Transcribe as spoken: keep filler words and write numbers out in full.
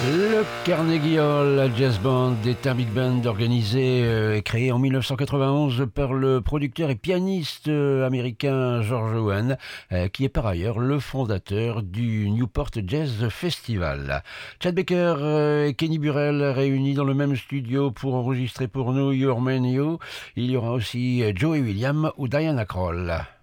Le Carnegie Hall Jazz Band est un big band organisé euh, et créé en mille neuf cent quatre-vingt-onze par le producteur et pianiste euh, américain George Owen, euh, qui est par ailleurs le fondateur du Newport Jazz Festival. Chad Baker euh, et Kenny Burrell réunis dans le même studio pour enregistrer pour nous Your Man You. Il y aura aussi Joey Williams ou Diana Krall.